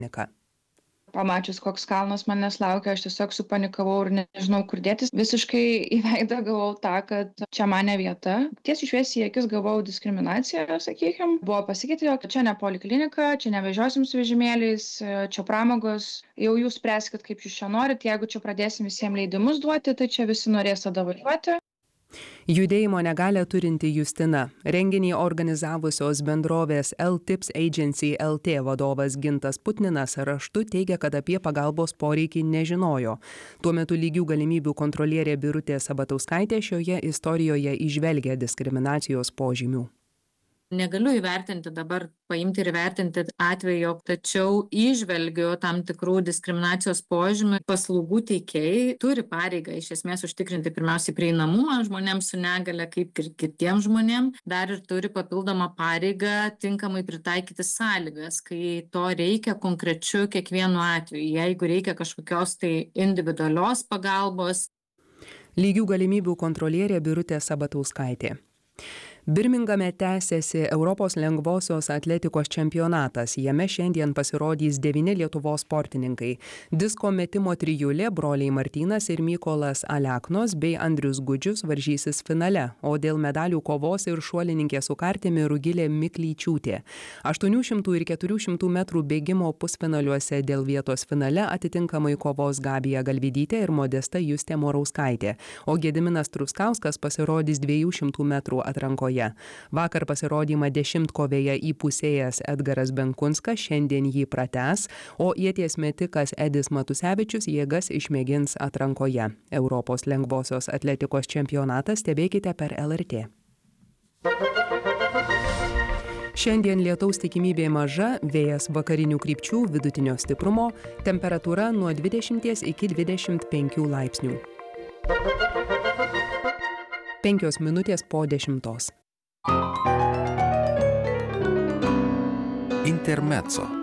Pamačius, koks kalnas manęs laukia, aš tiesiog supanikavau ir nežinau, kur dėtis. Visiškai į veidą gavau tą, kad čia mane vieta. Tiesiai šviesiai į akis gavau diskriminaciją, sakykime. Buvo pasakyti, jog čia ne poliklinika, čia nevežiosim su vežimėliais, čia pramogos. Jau jūs spręskit, kaip jūs čia norit. Jeigu čia pradėsim visiems leidimus duoti, tai čia visi norės tada važiuoti. Judėjimo negalią turinti Justina. Renginį organizavusios bendrovės L-Tips Agency LT vadovas Gintas Putninas raštu teigia, kad apie pagalbos poreikį nežinojo. Tuo metu lygių galimybių kontrolierė Birutė Sabatauskaitė šioje istorijoje įžvelgia diskriminacijos požymių. Negaliu įvertinti dabar, paimti ir įvertinti atvejo, tačiau įžvelgiu tam tikrų diskriminacijos požymių. Paslaugų teikėjai turi pareigą iš esmės užtikrinti pirmiausiai prieinamumą žmonėms su negale, kaip ir kitiems žmonėms. Dar ir turi papildomą pareigą tinkamai pritaikyti sąlygas, kai to reikia konkrečiu kiekvienu atveju. Jeigu reikia kažkokios tai individualios pagalbos. Lygių galimybių kontrolierė Birutė Sabatauskaitė. Birmingame tęsiasi Europos lengvosios atletikos čempionatas. Jame šiandien pasirodys 9 Lietuvos sportininkai. Disko metimo trijulė broliai Martynas ir Mykolas Aleknos bei Andrius Gudžius varžysis finale, o dėl medalių kovos ir šuolininkė su kartimi Rugilė Miklyčiūtė. 800 ir 400 metrų bėgimo pusfinaliuose dėl vietos finale atitinkamai kovos Gabija Galvydytė ir Modesta Justė Morauskaitė, o Gediminas Truskauskas pasirodys 200 metrų atrankoje. Vakar pasirodymą 10-kovėje įpusėjęs Edgaras Benkunskas šiandien jį pratęs, o ieties metikas Edis Matusevičius jėgas išmėgins atrankoje. Europos lengvosios atletikos čempionatą stebėkite per LRT. Šiandien lietaus tikimybė maža, vėjas vakarinių krypčių vidutinio stiprumo, temperatūra nuo 20 iki 25 laipsnių. 5 minutės po 10. Intermezzo.